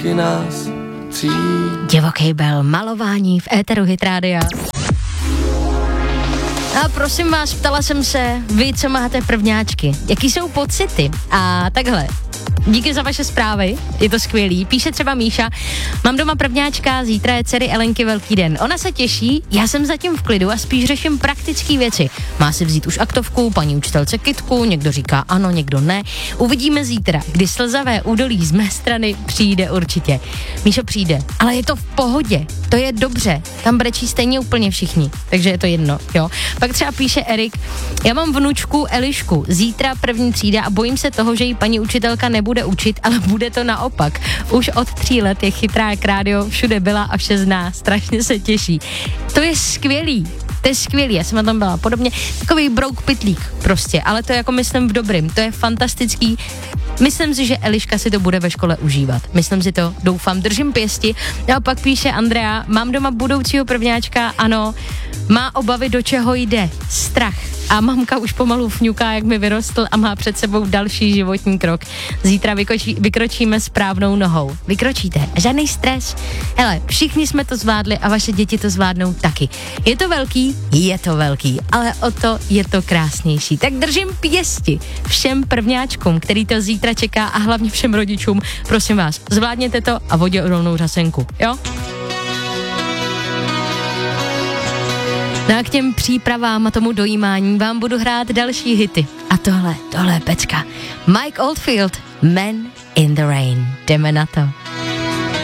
taky nás tří. Divoký bel, malování v éteru Hit Rádia. A prosím vás, ptala jsem se, vy, co máte prvňáčky, jaký jsou pocity? A takhle, díky za vaše zprávy, je to skvělý. Píše třeba Míša, mám doma prvňáčka, zítra je dcery Elenky velký den. Ona se těší, já jsem zatím v klidu a spíš řeším praktické věci. Má si vzít už aktovku, paní učitelce kytku, někdo říká ano, někdo ne. Uvidíme zítra, kdy slzavé údolí z mé strany přijde určitě. Míšo, přijde, ale je to v pohodě, to je dobře, tam brečí stejně úplně všichni, takže je to jedno, jo. Pak třeba píše Erik, já mám vnučku Elišku, zítra první třída a bojím se toho, že jí paní učitelka nebude učit, ale bude to naopak. Už od 3 let je chytrá jak rádio, všude byla a vše zná, strašně se těší. To je skvělý, já jsem na tom byla podobně, takový brouk pytlík prostě, ale to je jako myslím v dobrým, to je fantastický. Myslím si, že Eliška si to bude ve škole užívat. Myslím si to, doufám, držím pěsti. A pak píše Andrea, mám doma budoucího prvňáčka, ano, má obavy, do čeho jde, strach. A mamka už pomalu fňuká, jak mi vyrostl a má před sebou další životní krok. Zítra vykročíme správnou nohou. Vykročíte, žádný stres. Hele, všichni jsme to zvládli a vaše děti to zvládnou taky. Je to velký, ale o to je to krásnější. Tak držím pěsti všem prvňáčkům, který to zítra čeká a hlavně všem rodičům. Prosím vás, zvládněte to a vodě odolnou řasenku, jo? No a k těm přípravám a tomu dojímání vám budu hrát další hity. A tohle je pecka. Mike Oldfield, Man in the Rain. Jdeme na to.